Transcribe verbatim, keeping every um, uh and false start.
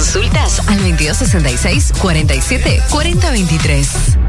Consultas al veintidós sesenta y seis, cuarenta y siete, cuarenta veintitrés.